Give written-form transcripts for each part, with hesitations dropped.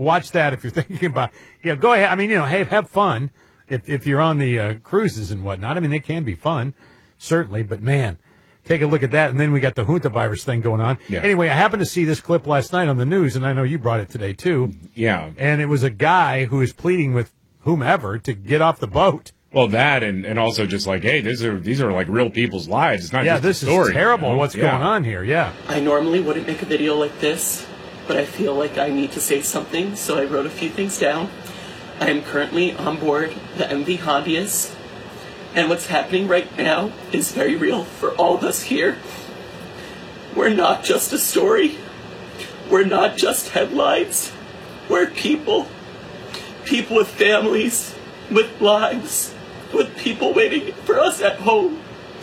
watch that if you're thinking about. Yeah, go ahead. I mean, hey, have fun if you're on the cruises and whatnot. I mean, they can be fun, certainly. But man, take a look at that. And then we got the Junta virus thing going on. Yeah. Anyway, I happened to see this clip last night on the news, and I know you brought it today too. Yeah. And it was a guy who was pleading with whomever to get off the boat. Well, that and also just like, hey, these are like real people's lives. It's not just this a story. is terrible. You know? What's going on here? Yeah. I normally wouldn't make a video like this, but I feel like I need to say something, so I wrote a few things down. I am currently on board the MV Hondius, and what's happening right now is very real for all of us here. We're not just a story. We're not just headlines. We're people. People with families, with lives, with people waiting for us at home.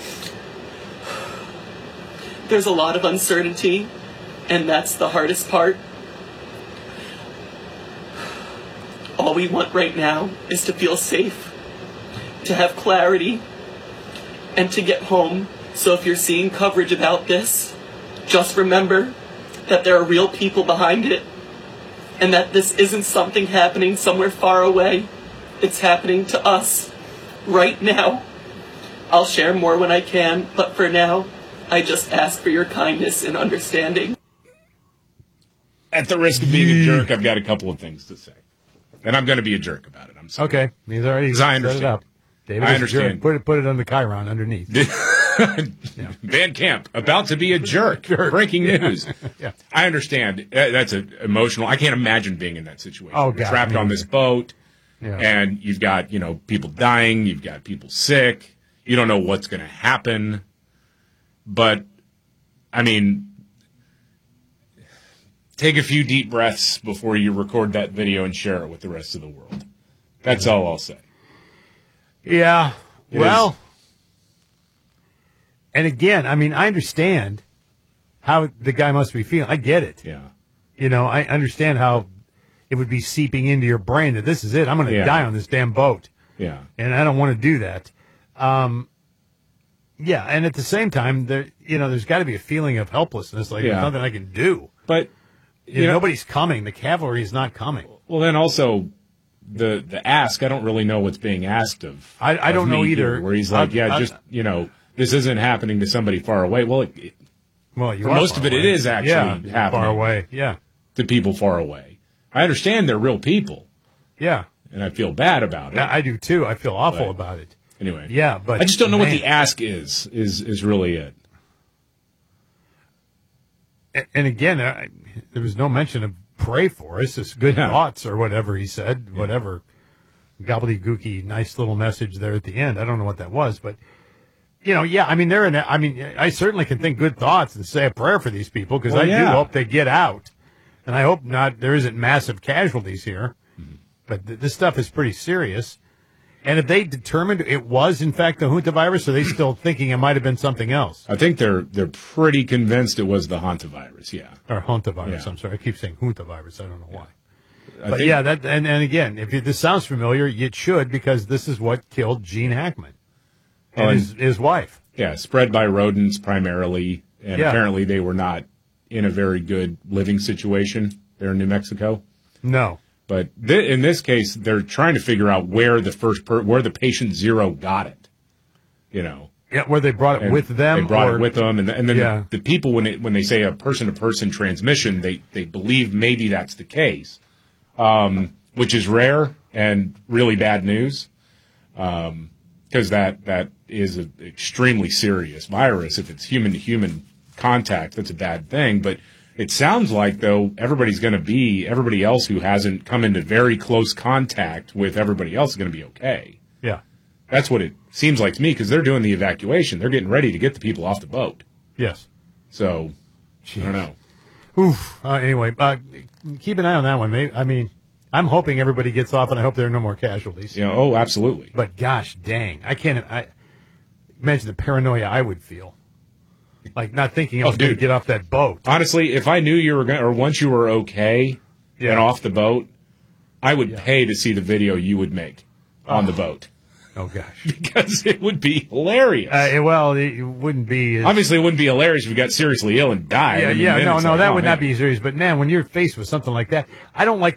There's a lot of uncertainty, and that's the hardest part. All we want right now is to feel safe, to have clarity, and to get home. So if you're seeing coverage about this, just remember that there are real people behind it, and that this isn't something happening somewhere far away. It's happening to us right now. I'll share more when I can, but for now, I just ask for your kindness and understanding. At the risk of being a jerk, I've got a couple of things to say. And I'm going to be a jerk about it. I'm sorry. Okay. He's already set understand. it up. David I understand. Put it on the Chiron underneath. Van Camp, about to be a jerk. Breaking news. Yeah. I understand. That's emotional. I can't imagine being in that situation. Oh, You're God, trapped on this boat, Yeah. and you've got, people dying, you've got people sick, you don't know what's going to happen. But, I mean, take a few deep breaths before you record that video and share it with the rest of the world. That's all I'll say. Yeah. It Well, is. and again, I mean, I understand how the guy must be feeling. I get it. Yeah. I understand how it would be seeping into your brain that this is it. I'm going to die on this damn boat. Yeah. And I don't want to do that. Yeah, and at the same time, there's got to be a feeling of helplessness. Like, there's nothing I can do. But nobody's coming. The cavalry is not coming. Well, then also the ask. I don't really know what's being asked of. I don't know either. Here, where he's like, this isn't happening to somebody far away. Well, you for are most far of it, away. it is actually happening far away. Yeah, to people far away. I understand they're real people. Yeah, and I feel bad about it. I do too. I feel awful about it. Anyway, yeah, but I just don't know what the ask is really it. And again, there was no mention of pray for us. It's good thoughts or whatever he said, whatever gobbledygooky, nice little message there at the end. I don't know what that was, but I mean, I certainly can think good thoughts and say a prayer for these people because do hope they get out, and I hope there isn't massive casualties here. Mm-hmm. But this stuff is pretty serious. And if they determined it was, in fact, the Junta virus, are they still thinking it might have been something else? I think they're pretty convinced it was the Junta virus, yeah. Or Junta virus, I'm sorry. I keep saying Junta virus. I don't know why. Yeah. But and again, if this sounds familiar, it should, because this is what killed Gene Hackman and his wife. Yeah, spread by rodents primarily, and apparently they were not in a very good living situation there in New Mexico. No. But in this case, they're trying to figure out where where the patient zero got it. Yeah, where they brought it with them. They brought it with them, and then the people when they say a person-to-person transmission, they believe maybe that's the case, which is rare and really bad news, because that is an extremely serious virus. If it's human-to-human contact, that's a bad thing, but. It sounds like, though, everybody else who hasn't come into very close contact with everybody else is going to be okay. Yeah. That's what it seems like to me, because they're doing the evacuation. They're getting ready to get the people off the boat. Yes. So, I don't know. Oof. Anyway, keep an eye on that one. I'm hoping everybody gets off, and I hope there are no more casualties. Yeah. Oh, absolutely. But gosh dang, I imagine the paranoia I would feel. Like not thinking I was going to get off that boat. Honestly, if I knew you were going, or once you were okay and off the boat, I would pay to see the video you would make on the boat. Oh gosh, because it would be hilarious. It wouldn't be. Obviously, it wouldn't be hilarious if you got seriously ill and died. No, that would not be serious. But man, when you're faced with something like that, I don't like